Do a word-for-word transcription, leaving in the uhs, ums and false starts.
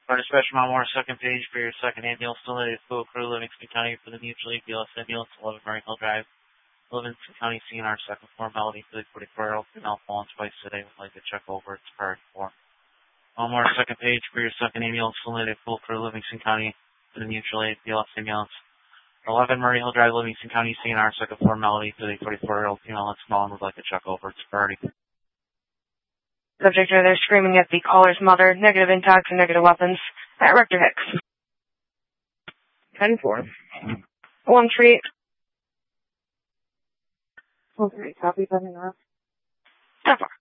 Our dispatch Mount second page for your second ambulance, still needed full crew, Livingston County for the mutual A P L S ambulance, eleven Murray Hill Drive, Livingston County C N R second floor, Melody for the forty-four year old female fallen twice today. Would like to check over its priority form. One more second page for your second ambulance, still needed full crew, Livingston County for the mutual A P L S ambulance, eleven Murray Hill Drive, Livingston County C N R second floor, Melody for the forty-four year old female that's small and would like to check over its priority. Subject are there screaming at the caller's mother, negative intox and negative weapons. At Rector Hicks. ten four. One three. Okay, copy, pending off. ten four.